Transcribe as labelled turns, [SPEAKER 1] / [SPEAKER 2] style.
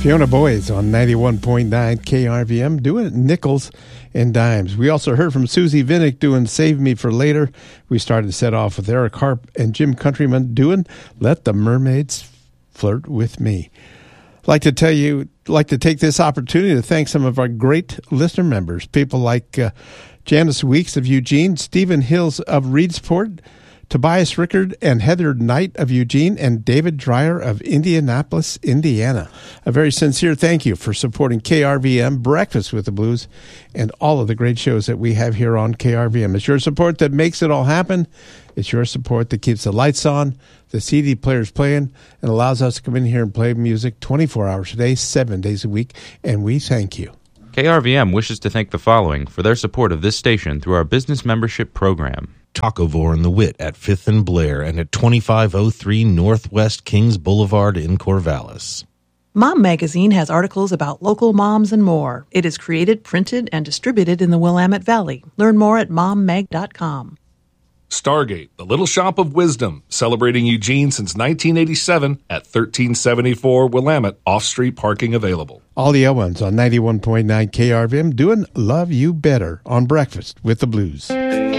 [SPEAKER 1] Fiona Boys on 91.9 KRVM doing it nickels and dimes. We also heard from Susie Vinnick doing Save Me for Later. We started to set off with Eric Harp and Jim Countryman doing Let the Mermaids Flirt with Me. Like to take this opportunity to thank some of our great listener members, people like Janice Weeks of Eugene, Stephen Hills of Reedsport, Tobias Rickard and Heather Knight of Eugene, and David Dreyer of Indianapolis, Indiana. A very sincere thank you for supporting KRVM, Breakfast with the Blues, and all of the great shows that we have here on KRVM. It's your support that makes it all happen. It's your support that keeps the lights on, the CD players playing, and allows us to come in here and play music 24 hours a day, 7 days a week, and we thank you.
[SPEAKER 2] KRVM wishes to thank the following for their support of this station through our business membership program.
[SPEAKER 3] Tacovore and the Wit at 5th and Blair and at 2503 Northwest Kings Boulevard in Corvallis.
[SPEAKER 4] Mom Magazine has articles about local moms and more. It is created, printed, and distributed in the Willamette Valley. Learn more at mommag.com.
[SPEAKER 5] Stargate, the Little Shop of Wisdom, celebrating Eugene since 1987 at 1374 Willamette, off-street parking available.
[SPEAKER 1] All the Owens on 91.9 KRVM doing Love You Better on Breakfast with the Blues.